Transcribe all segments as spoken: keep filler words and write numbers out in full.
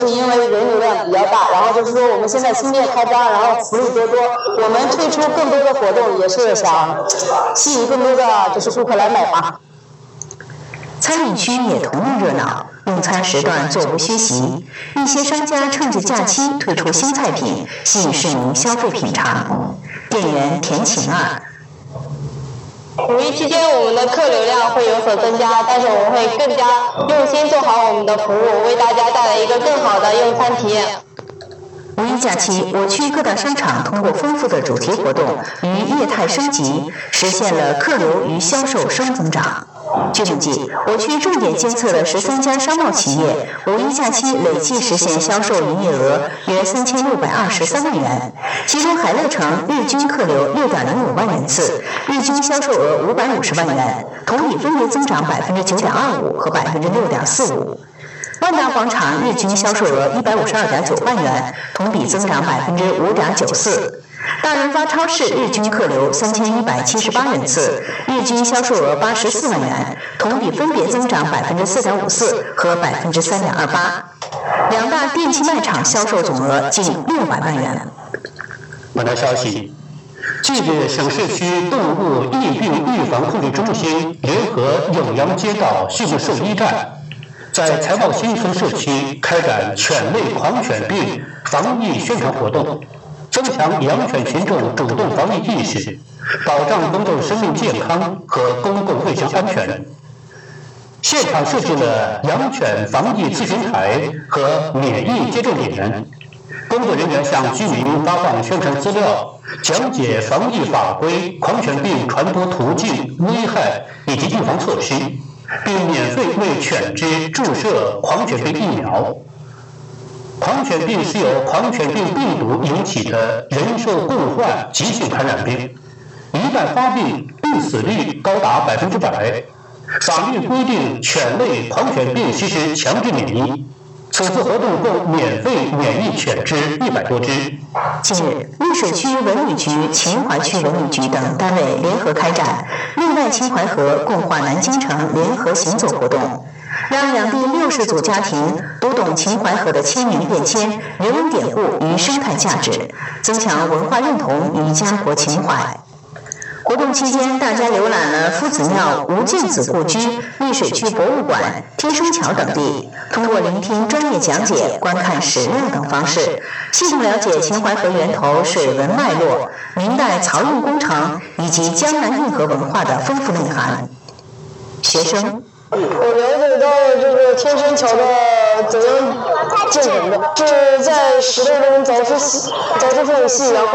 是因为人流量比较大，然后就是说我们现在新店开张，然后福利多多，我们推出更多的活动，也是想吸引更多的就是顾客来买嘛。 餐饮区也同样热闹，用餐时段座无虚席，一些商家趁着假期推出新菜品，吸引市民消费品尝。店员田晴儿。 五一期间，我们的客流量会有所增加，但是我们会更加用心做好我们的服务，为大家带来一个更好的用餐体验。 五一假期，我区各大商场通过丰富的主题活动与业态升级，实现了客流与销售双增长。据统计，我区重点监测了十三家商贸企业，五一假期累计实现销售营业额约三千六百二十三万元，其中海乐城日均客流六点零五万人次，日均销售额五百五十万元，同比分别增长百分之九点二五和百分之六点四五。万达广场日均销售额一百五十二点九万元，同比增长百分之五点九四。大润发超市日均客流三千一百七十八人次，日均销售额八十四万元，同比分别增长百分之四点五四和百分之三点二八。两大电器卖场销售总额近六百万元。 本台消息，近日，省市区动物疫病预防控制中心联合永阳街道畜牧兽医站，在财报新村社区开展犬类狂犬病防疫宣传活动，增强养犬群众主动防疫意识，保障公众生命健康和公共卫生安全。现场设置了养犬防疫咨询台和免疫接种点，工作人员向居民发放宣传资料，讲解防疫法规、狂犬病传播途径、危害以及预防措施，并免费为犬只注射狂犬病疫苗。狂犬病是由狂犬病病毒引起的人兽共患急性传染病，一旦发病，病死率高达百分之百。法律规定，犬类狂犬病实施强制免疫。此次活动共免费免疫犬只一百多只。 近日，丽水区文旅局、秦淮区文旅局等单位联合开展“内外秦淮河，共话南京城”联合行走活动，让两地六十组家庭读懂秦淮河的千年变迁、人文典故与生态价值，增强文化认同与家国情怀。活动期间，大家浏览了夫子庙、吴敬梓故居、丽水区博物馆、天生桥等地，通过聆听专业讲解、观看史料等方式，系统了解秦淮河源头水文脉络、明代漕运工程以及江南运河文化的丰富内涵。学生， 我了解到这个天生桥的怎样建成的，是在石头中凿出凿出缝隙，然后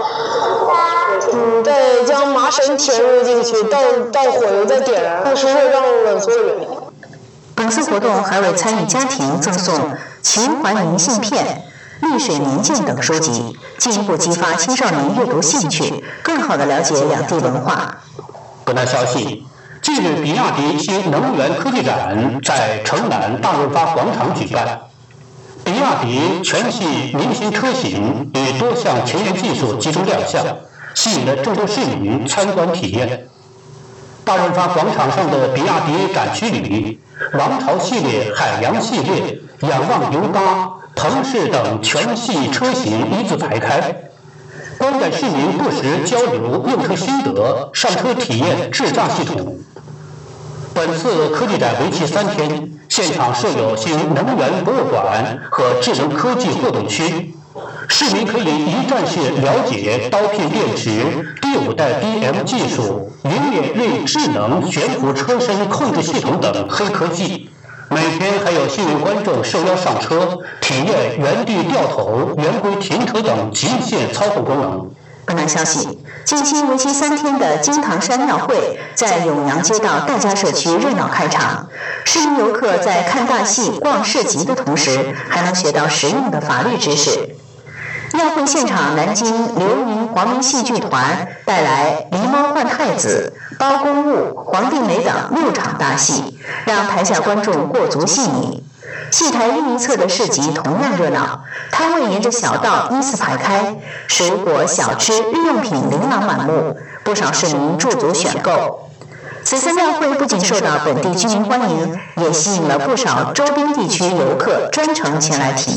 嗯，再将麻绳填入进去，到到火油再点燃，同时热胀冷缩原理。 本次活动还为参与家庭赠送秦淮明信片、丽水年鉴等书籍，进一步激发青少年阅读兴趣，更好地了解两地文化。 本台消息，近日，比亚迪新能源科技展在城南大润发广场举办。比亚迪全系明星车型与多项前沿技术集中亮相，吸引了众多市民参观体验。大润发广场上的比亚迪展区里，王朝系列、海洋系列、仰望尤达、腾势等全系车型一字排开。观展市民不时交流用车心得，上车体验智驾系统。本次科技展为期三天，现场设有新能源博物馆和智能科技互动区，市民可以一站式了解刀片电池、第五代 D M 技术、零点锐智能悬浮车身控制系统等黑科技。每天还有幸运观众受邀上车，体验原地掉头、圆规停车等极限操控功能。 本台消息，近期为期三天的金堂山庙会在永阳街道大家社区热闹开场，市民游客在看大戏、逛市集的同时，还能学到实用的法律知识。庙会现场，南京流民黄明戏剧团带来《狸猫换太子》、《包公务》、《黄帝眉》等六场大戏，让台下观众过足戏迷。戏台另一侧的市集同样热闹，摊位沿着小道依次排开，水果、小吃、日用品琳琅满目，不少市民驻足选购。 此次庙会不仅受到本地居民欢迎，也吸引了不少周边地区游客专程前来体验。